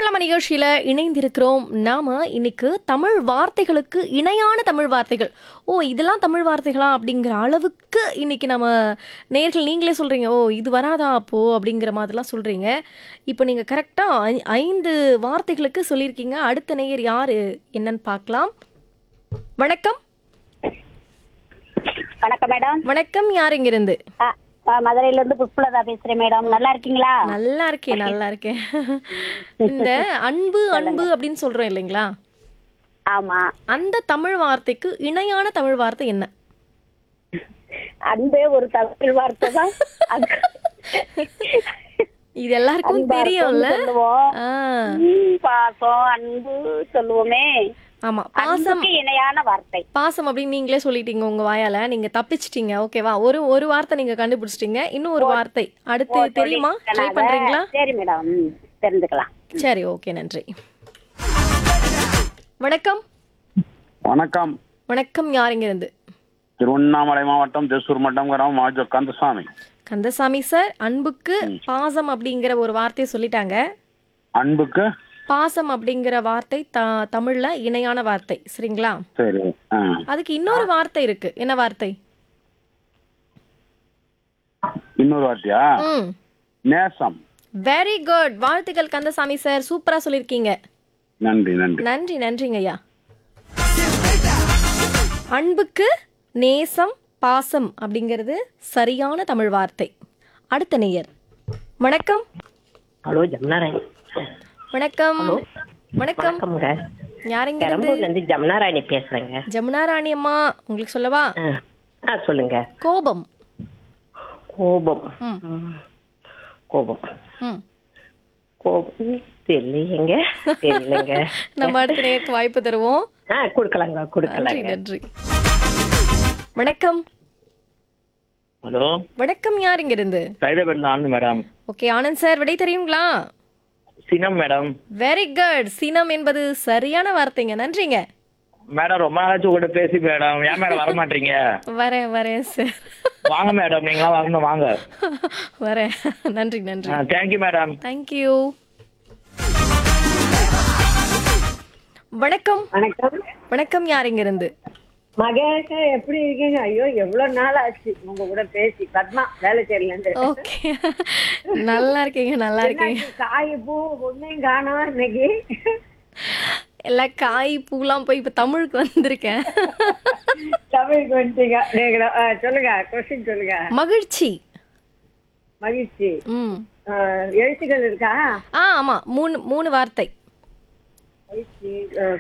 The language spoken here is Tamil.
குதூகலமா நிகழ்ச்சியில இணைந்திருக்கிறோம். நாம இன்னைக்கு தமிழ் வார்த்தைகளுக்கு இணையான தமிழ் வார்த்தைகள். ஓ! இதெல்லாம் தமிழ் வார்த்தைகளா? அப்படிங்கிற அளவுக்கு இன்னைக்கு நம்ம நேயர்கள் நீங்களே சொல்றீங்க. ஓ! இது வராதா அப்போ? அப்படிங்கிற மாதிரிலாம் சொல்றீங்க. இப்போ நீங்க கரெக்ட்டா 5 வார்த்தைகளுக்கு சொல்லியிருக்கீங்க. அடுத்த நேயர் யாரு? என்னன்னு பார்க்கலாம். வணக்கம். வணக்கம் மேடம். வணக்கம். யார் இங்கிருந்து? மதுரையில இருந்து புஷ்பலதா பேசுறேன் மேடம். நல்லா இருக்கீங்களா? நல்லா இருக்கேன், நல்லா இருக்கேன். இந்த அன்பு, அன்பு அப்படின்னு சொல்றோம் இல்லைங்களா? ஆமா. அந்த தமிழ் வார்த்தைக்கு இணையான தமிழ் வார்த்தை என்ன? அன்பே ஒரு தமிழ் வார்த்தை தான். இது எல்லாருக்கும் தெரியும்ல. சொல்லுவோம். ஆ, பாசம் அன்பு சொல்லுவோமே. ஆமா. பாசம், அன்புக்கு இணையான வார்த்தை. பாசம் அப்படின்னு நீங்களே சொல்லிட்டீங்க உங்க வாயால. நீங்க தப்பிச்சிட்டீங்க. ஓகேவா? ஒரு வார்த்தை நீங்க கண்டுபிடிச்சிட்டீங்க. இன்னும் ஒரு வார்த்தை அடுத்து தெரியுமா? ட்ரை பண்றீங்களா? சரி மேடம், தெரிஞ்சுக்கலாம். சரி, ஓகே, நன்றி. வணக்கம். வணக்கம். வணக்கம். யாருங்க இருந்து? திருவண்ணாமலை மாவட்டம் தேசூர் மட்டம் கிராமம் மாஜோ கந்தசாமி. கந்தசாமி சார், அன்புக்கு பாசம் அப்படிங்கிற ஒரு வார்த்தையை சொல்லிட்டாங்க. அன்புக்கு பாசம் அப்படிங்கிற வார்த்தை தமிழ்ல இணையான வார்த்தை. சரிங்களா? சரி. அதுக்கு இன்னொரு வார்த்தை இருக்கு. என்ன வார்த்தை? இன்னொரு வார்த்தையா? ம், நேசம். Very good. வாழ்த்துக்கள் கந்தசாமி சார், சூப்பரா சொல்லியிருக்கீங்க. நன்றி நன்றி. நன்றி, நன்றிங்க ஐயா. அன்புக்கு நேசம், பாசம் அப்படிங்கிறது சரியான தமிழ் வார்த்தை. அடுத்த நேயர். வணக்கம். ஹலோ ஜமுனாராணி. வணக்கம். வணக்கம். வணக்கம்ங்க. யாருங்க இருந்து? பெரம்பூர்ல இருந்து ஜமுனாராணி பேசுறேங்க. ஜமுனா ராணி அம்மா, உங்களுக்கு சொல்லவா? சொல்லுங்க. கோபம். கோபம். ம். கோபம். ம். கோபம் தெரியலையேங்க. தெரியலங்க. நம்ம அடுத்த நேயருக்கு வாய்ப்பு தருவோம். கொடுக்கலாங்க, நன்றி, கொடுக்கலாங்க. நன்றி. வணக்கம். ஹலோ, வணக்கம். யாருங்க இருந்து? சைதாபேட்ல Anand madam. Okay, Anand sir, விடை தெரியுங்களா? சினம் மேடம். Very good. சினம் என்பது சரியான வார்த்தைங்க. நன்றிங்க. மேடம் ரொம்ப நாளாச்சும் உங்கள்கிட்ட பேசி மேடம். ஏன் மேடம் வர மாட்டீங்க? வரேன் சார். வாங்க மேடம், நீங்களாம் வரணும், வாங்க. வரேன். நன்றி, நன்றி. Thank you madam. தேங்க்யூ. வணக்கம். வணக்கம். வணக்கம். யாருங்க இருந்து? மகேஷ், எப்படி இருக்கீங்க? ஐயோ, எவ்வளவு நாள் ஆச்சு உங்க கூட பேசி. பத்மா, வேலைச்சேரில இருந்து. ஓகே, நல்லா இருக்கீங்க, நல்லா இருக்கீங்க. காய் பூ ஒன்னையும் காணோம் இன்னைக்கு. எல்லா காய் பூலாம் போய் இப்ப தமிழுக்கு வந்திருக்கேன். தமிழுக்கு வந்துட்டீங்க நீங்களும். சொல்லுங்க, கொஸ்டின் சொல்லுங்க. மகிழ்ச்சி. மகிழ்ச்சி. ம். எழுத்துக்கள் இருக்கா? ஆமா, மூணு வார்த்தை. மகிழ்ச்சி,